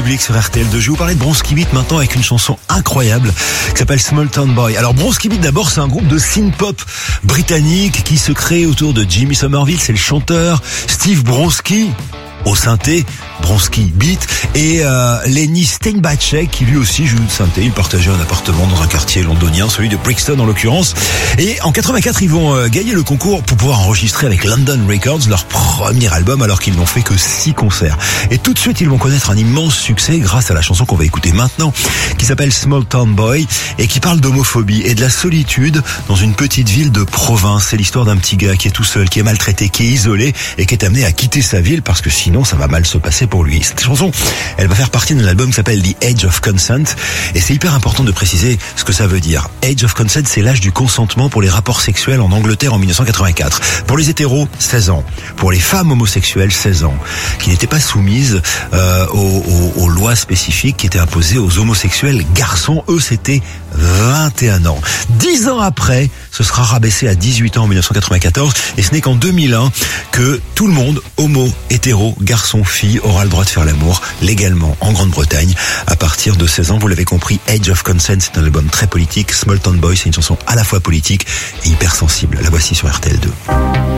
public sur RTL2. Je vais vous parler de Bronski Beat maintenant avec une chanson incroyable qui s'appelle Small Town Boy. Alors Bronski Beat d'abord, c'est un groupe de synth-pop britannique qui se crée autour de Jimmy Somerville, c'est le chanteur, Steve Bronski au synthé, Bronski Beat, et Lenny Steinbachek qui lui aussi joue du synthé. Ils partageaient un appartement dans un quartier londonien, celui de Brixton en l'occurrence. Et en 84, ils vont gagner le concours pour pouvoir enregistrer avec London Records leur premier album alors qu'ils n'ont fait que 6 concerts. Et tout de suite, ils vont connaître un immense succès grâce à la chanson qu'on va écouter maintenant, qui s'appelle Small Town Boy et qui parle d'homophobie et de la solitude dans une petite ville de province. C'est l'histoire d'un petit gars qui est tout seul, qui est maltraité, qui est isolé et qui est amené à quitter sa ville parce que sinon ça va mal se passer pour lui. Cette chanson, elle va faire partie d'un album qui s'appelle The Age of Consent et c'est hyper important de préciser ce que ça veut dire. Age of Consent, c'est l'âge du consentement pour les rapports sexuels en Angleterre en 1984. Pour les hétéros, 16 ans. Pour les femmes homosexuelles, 16 ans. Qui n'étaient pas soumises aux lois spécifiques qui étaient imposées aux homosexuels garçons. Eux, c'était 21 ans. 10 ans après, ce sera rabaissé à 18 ans en 1994 et ce n'est qu'en 2001 que tout le monde, homo, hétéro, garçon, fille, aura le droit de faire l'amour légalement en Grande-Bretagne à partir de 16 ans. Vous l'avez compris, Age of Consent, c'est un album très politique. Small Town Boy, c'est une chanson à la fois politique et hyper sensible. La voici sur RTL2.